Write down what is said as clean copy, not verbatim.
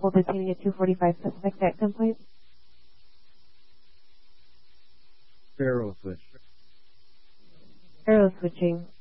vehicle detaining a 245 suspect at gunpoint. Barrel switch. Arrow switching.